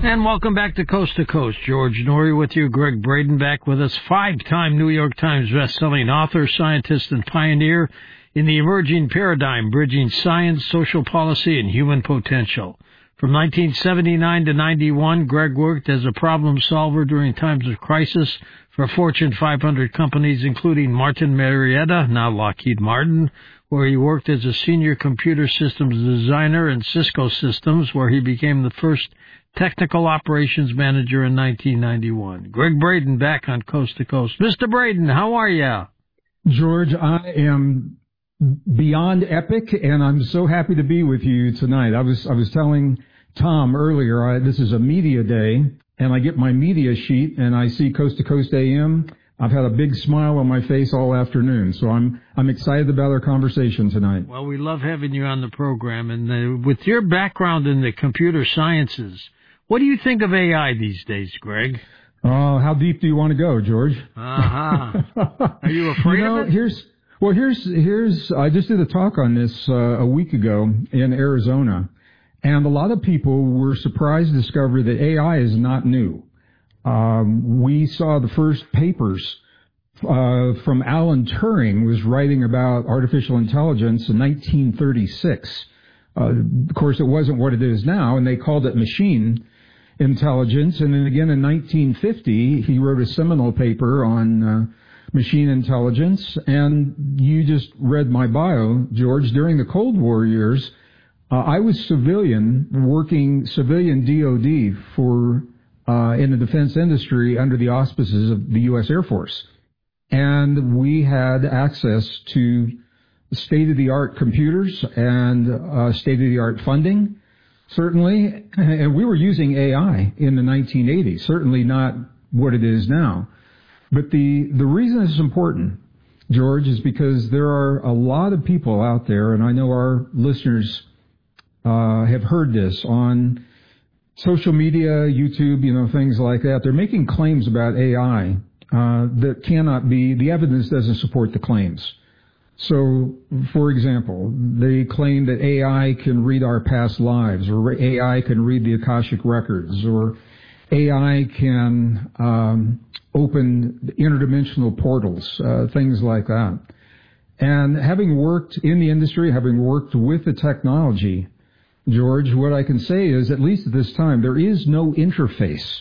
And welcome back to Coast. George Noory with you. Greg Braden back with us. 5-time New York Times bestselling author, scientist, and pioneer in the emerging paradigm, bridging science, social policy, and human potential. From 1979 to 91, Greg worked as a problem solver during times of crisis for Fortune 500 companies, including Martin Marietta, now Lockheed Martin, where he worked as a senior computer systems designer, and Cisco Systems, where he became the first technical operations manager in 1991. Greg Braden back on Coast to Coast. Mr. Braden, how are you? George, I am beyond epic, and I'm so happy to be with you tonight. I was telling Tom earlier, this is a media day, and I get my media sheet, and I see Coast to Coast AM. I've had a big smile on my face all afternoon, so I'm excited about our conversation tonight. Well, we love having you on the program, and with your background in the computer sciences, what do you think of AI these days, Greg? Oh, how deep do you want to go, George? Are you afraid of it? Here's. I just did a talk on this a week ago in Arizona, and a lot of people were surprised to discover that AI is not new. We saw the first papers from Alan Turing was writing about artificial intelligence in 1936. Of course, it wasn't what it is now, and they called it machine intelligence. And then again in 1950, he wrote a seminal paper on machine intelligence. And you just read my bio, George. During the Cold War years, I was civilian DOD for in the defense industry under the auspices of the U.S. Air Force. And we had access to state-of-the-art computers and state-of-the-art funding, certainly. And we were using AI in the 1980s, certainly not what it is now. But the reason this is important, George, is because there are a lot of people out there, and I know our listeners have heard this on social media, YouTube, things like that. They're making claims about AI that cannot be, the evidence doesn't support the claims. So, for example, they claim that AI can read our past lives, or AI can read the Akashic records, or AI can open interdimensional portals, things like that. And having worked in the industry, having worked with the technology, George, what I can say is, at least at this time, there is no interface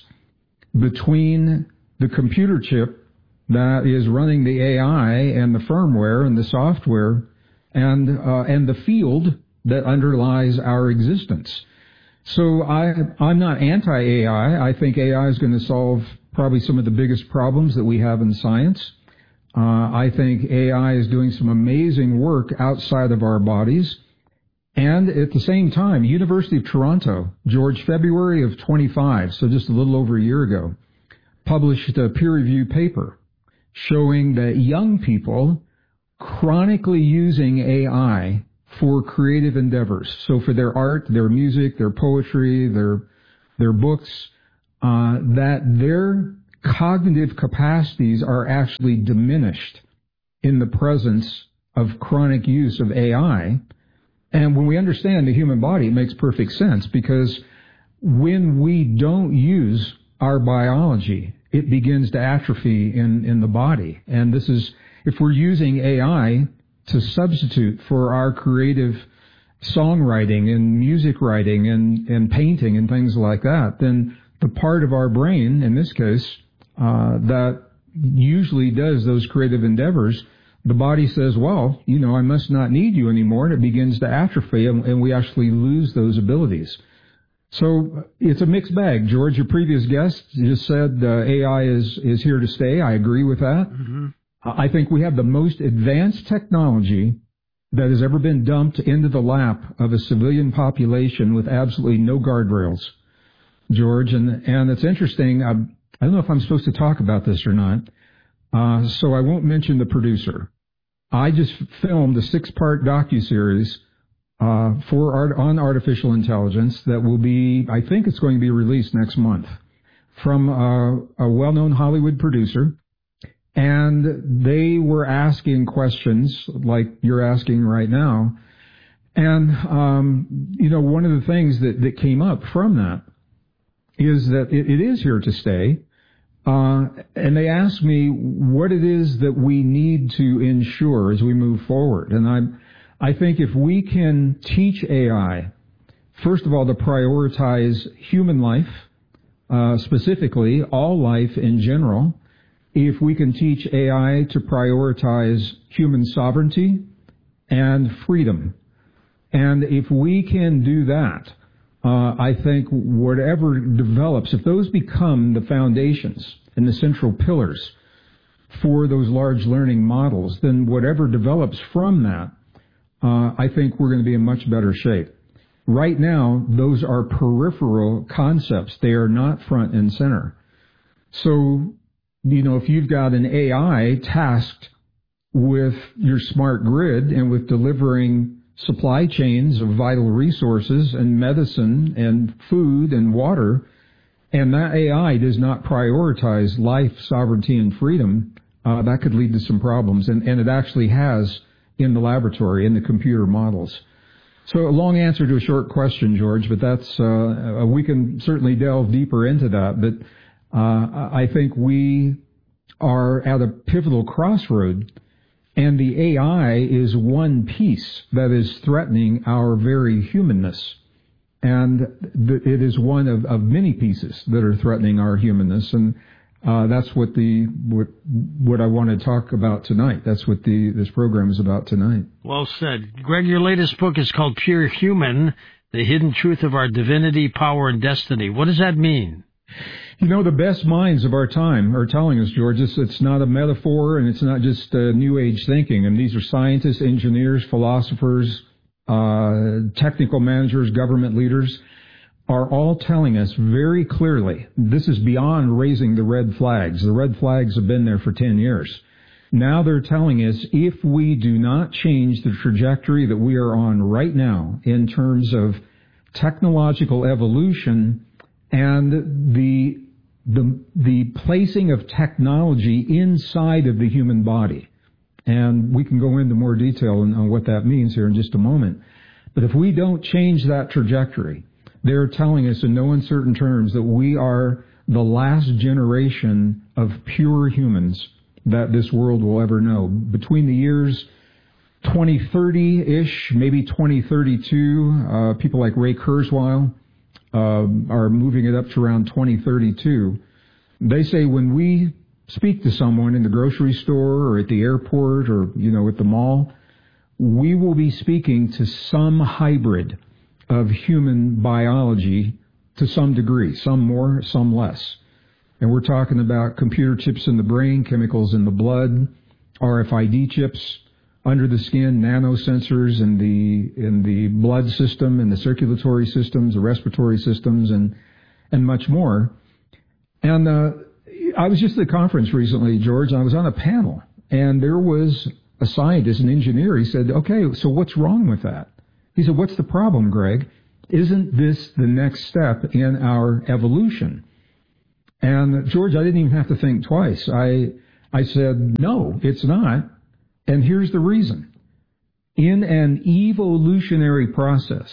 between the computer chip that is running the AI and the firmware and the software and the field that underlies our existence. So I'm not anti-AI. I think AI is going to solve probably some of the biggest problems that we have in science. I think AI is doing some amazing work outside of our bodies. And at the same time, University of Toronto, George, February of 25, so just a little over a year ago, published a peer-reviewed paper showing that young people chronically using AI for creative endeavors. So for their art, their music, their poetry, their books, that their cognitive capacities are actually diminished in the presence of chronic use of AI. And when we understand the human body, it makes perfect sense, because when we don't use our biology, it begins to atrophy in the body. And this is, if we're using AI to substitute for our creative songwriting and music writing and painting and things like that, then the part of our brain, in this case, that usually does those creative endeavors, the body says, well, I must not need you anymore, and it begins to atrophy, and we actually lose those abilities. So it's a mixed bag. George, your previous guest just said AI is here to stay. I agree with that. Mm-hmm. I think we have the most advanced technology that has ever been dumped into the lap of a civilian population with absolutely no guardrails, George. And it's interesting. I don't know if I'm supposed to talk about this or not, so I won't mention the producer. I just filmed a 6-part docuseries on artificial intelligence that will be, I think it's going to be released next month, from a well-known Hollywood producer. And they were asking questions like you're asking right now. And, one of the things that came up from that is that it is here to stay. And they ask me what it is that we need to ensure as we move forward. And I think if we can teach AI, first of all, to prioritize human life, specifically all life in general, if we can teach AI to prioritize human sovereignty and freedom, and if we can do that, I think whatever develops, if those become the foundations and the central pillars for those large learning models, then whatever develops from that, I think we're going to be in much better shape. Right now, those are peripheral concepts. They are not front and center. So, if you've got an AI tasked with your smart grid and with delivering supply chains of vital resources and medicine and food and water, and that AI does not prioritize life, sovereignty, and freedom, that could lead to some problems. And it actually has in the laboratory, in the computer models. So a long answer to a short question, George, but that's we can certainly delve deeper into that. But I think we are at a pivotal crossroad, and the AI is one piece that is threatening our very humanness. And it is one of many pieces that are threatening our humanness. And that's what I want to talk about tonight. That's what this program is about tonight. Well said. Greg, your latest book is called Pure Human, The Hidden Truth of Our Divinity, Power, and Destiny. What does that mean? The best minds of our time are telling us, George, it's not a metaphor, and it's not just New Age thinking. And these are scientists, engineers, philosophers, technical managers, government leaders, are all telling us very clearly, this is beyond raising the red flags. The red flags have been there for 10 years. Now they're telling us if we do not change the trajectory that we are on right now in terms of technological evolution and the placing of technology inside of the human body. And we can go into more detail on what that means here in just a moment. But if we don't change that trajectory, they're telling us in no uncertain terms that we are the last generation of pure humans that this world will ever know. Between the years 2030-ish, maybe 2032, people like Ray Kurzweil are moving it up to around 2032. They say when we speak to someone in the grocery store or at the airport or, at the mall, we will be speaking to some hybrid of human biology to some degree, some more, some less. And we're talking about computer chips in the brain, chemicals in the blood, RFID chips under the skin, nanosensors in the blood system, in the circulatory systems, the respiratory systems, and much more. And I was just at a conference recently, George, and I was on a panel, and there was a scientist, an engineer. He said, okay, so what's wrong with that? He said, what's the problem, Greg? Isn't this the next step in our evolution? And, George, I didn't even have to think twice. I said, no, it's not. And here's the reason. In an evolutionary process,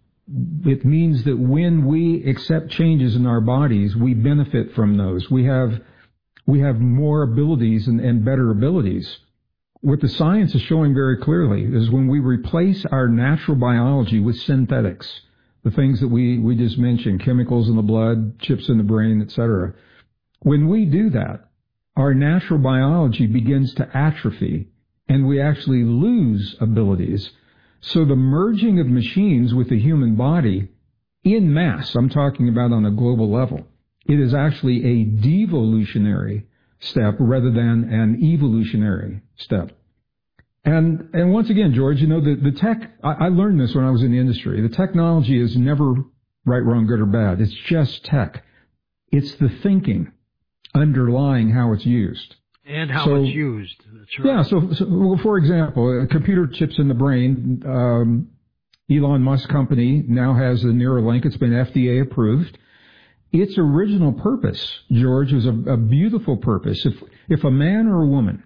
it means that when we accept changes in our bodies, we benefit from those. We have more abilities and better abilities. What the science is showing very clearly is when we replace our natural biology with synthetics, the things that we just mentioned, chemicals in the blood, chips in the brain, etc. When we do that, our natural biology begins to atrophy, and we actually lose abilities. So the merging of machines with the human body in mass, I'm talking about on a global level, it is actually a devolutionary step rather than an evolutionary step. And once again, George, the tech, I learned this when I was in the industry. The technology is never right, wrong, good, or bad. It's just tech. It's the thinking underlying how it's used. And how it's used. That's right. Yeah, so for example, computer chips in the brain, Elon Musk company now has a Neuralink. It's been FDA approved. Its original purpose, George, was a beautiful purpose. If a man or a woman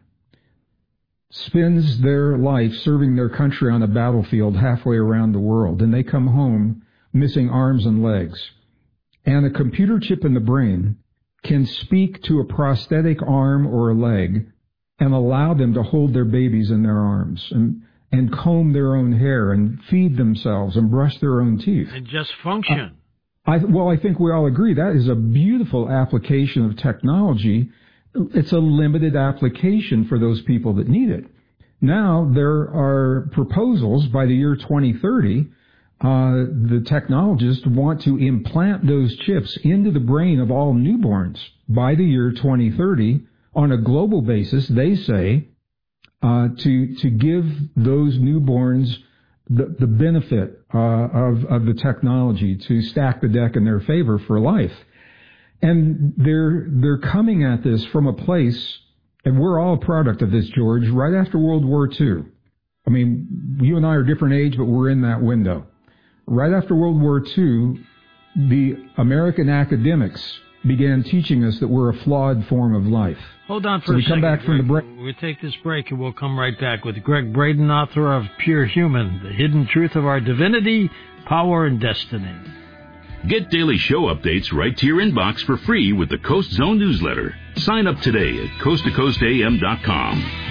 spends their life serving their country on a battlefield halfway around the world, and they come home missing arms and legs, And a computer chip in the brain can speak to a prosthetic arm or a leg and allow them to hold their babies in their arms and comb their own hair and feed themselves and brush their own teeth. And just function. I think we all agree that is a beautiful application of technology. It's a limited application for those people that need it. Now, there are proposals by the year 2030. The technologists want to implant those chips into the brain of all newborns by the year 2030 on a global basis, they say, to give those newborns the benefit of the technology to stack the deck in their favor for life. And they're coming at this from a place, and we're all a product of this, George, right after World War II. I mean, you and I are different age, but we're in that window. Right after World War II, the American academics began teaching us that we're a flawed form of life. Hold on for a second. Come back from the break. We'll take this break and we'll come right back with Greg Braden, author of Pure Human, The Hidden Truth of Our Divinity, Power, and Destiny. Get daily show updates right to your inbox for free with the Coast Zone newsletter. Sign up today at coasttocoastam.com.